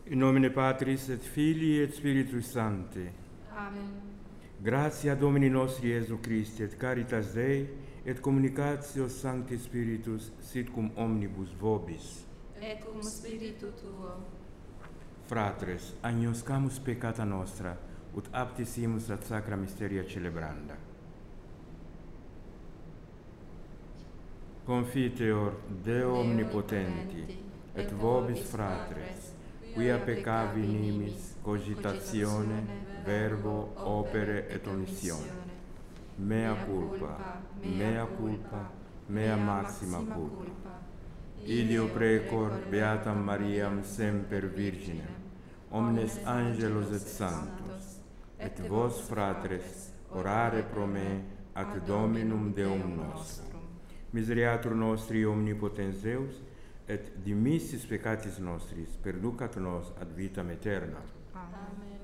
In nomine Patris et Filii et Spiritus Sancti. Amen. Gratia Domini nostri Iesu Christi et caritas Dei et communicatio Sancti Spiritus sit cum omnibus vobis. Et cum spiritu tuo. Fratres, agnoscamus peccata nostra, ut aptisimus ad sacra mysteria celebranda. Confiteor Deo omnipotenti, et vobis fratres, quia peccavi nimis, cogitatione, verbo, opere et omissione. Mea culpa, mea maxima culpa. Ilio precor beatam Mariam semper Virginem, omnes angelos et sanctos, et vos fratres, orare pro me ac Dominum Deum nostrum. Misereatur nostri omnipotens Deus, et dimissis peccatis nostris perducat nos ad vitam aeterna. Amen.